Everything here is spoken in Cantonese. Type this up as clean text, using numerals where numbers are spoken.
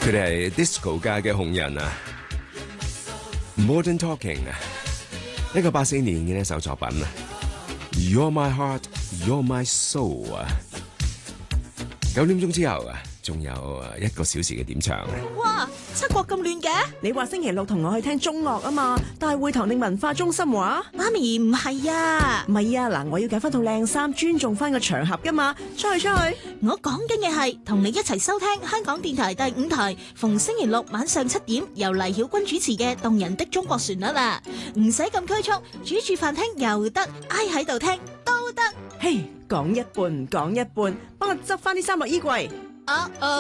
佢哋係 disco 界嘅紅人啊 ，Modern Talking 啊，1984年嘅一首作品啊 ，You're My Heart, You're My Soul 啊，9點鐘之後啊，仲有1個小時嘅點唱。 哇，七國咁亂嘅？ 你話星期六同我去聽中樂啊嘛？大會堂定文化中心話？ 媽咪唔係啊， 唔係啊，嗱，我要揀翻套靚衫，尊重翻個場合噶嘛。出去， 我講緊嘅係同你一齊收聽香港電台第5台，逢星期六晚上7點由黎曉君主持嘅《動人的中國旋律》啦，唔使咁拘束，煮住飯聽又得，挨喺度聽都得。 嘿，講一半唔講一半，幫我執翻啲衫落衣櫃。